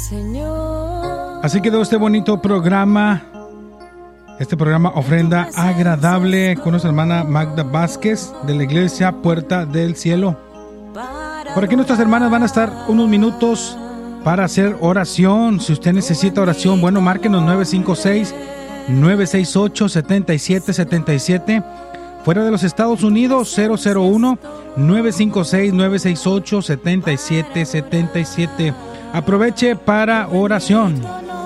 Así quedó este bonito programa. Este programa Ofrenda Agradable con nuestra hermana Magda Vázquez de la Iglesia Puerta del Cielo. Por aquí nuestras hermanas van a estar unos minutos para hacer oración. Si usted necesita oración, bueno, márquenos 956-968-7777. Fuera de los Estados Unidos, 001-956-968-7777. Aproveche para oración.